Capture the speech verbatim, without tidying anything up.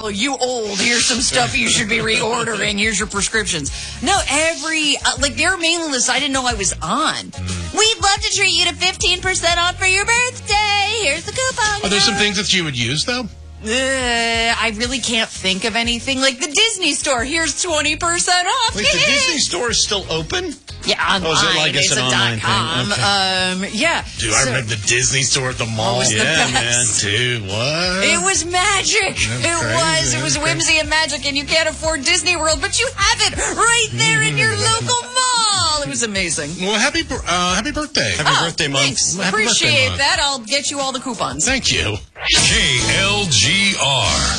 hello, you old. Here's some stuff you should be reordering. Here's your prescriptions. No, every, uh, like, their mailing list I didn't know I was on. Mm. We'd love to treat you to fifteen percent off for your birthday. Here's the coupon. Are there some things that you would use, though? Uh, I really can't think of anything. Like the Disney store, here's twenty percent off. Wait, the Disney store is still open? Yeah, online. Oh, is it like it's, it's an a online .com. thing? Okay. Um, yeah. Dude, so, I remember the Disney store at the mall. Oh, it was the yeah, best. man. Dude, what? It was magic. That's it crazy. was. It was That's whimsy and magic, and you can't afford Disney World, but you have it right there in your local mall. It was amazing. Well, happy uh, happy birthday. Happy oh, birthday month. Thanks. Happy Appreciate birthday month. that. I'll get you all the coupons. Thank you. K L G R.